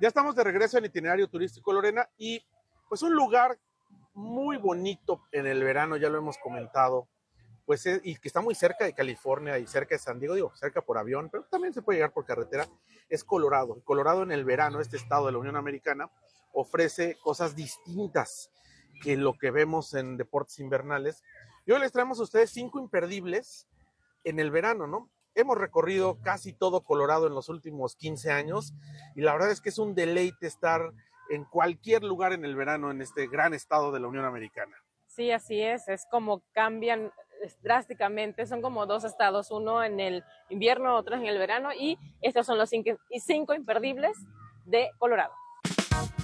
Ya estamos de regreso en Itinerario Turístico, Lorena, y pues un lugar muy bonito en el verano, ya lo hemos comentado, pues y que está muy cerca de California y cerca de San Diego, digo, cerca por avión, pero también se puede llegar por carretera, es Colorado. Colorado en el verano, este estado de la Unión Americana, ofrece cosas distintas que lo que vemos en deportes invernales. Y hoy les traemos a ustedes 5 imperdibles en el verano, ¿no? Hemos recorrido casi todo Colorado en los últimos 15 años y la verdad es que es un deleite estar en cualquier lugar en el verano en este gran estado de la Unión Americana. Sí, así es como cambian drásticamente, son como dos estados, uno en el invierno, otro en el verano, y estos son los cinco imperdibles de Colorado.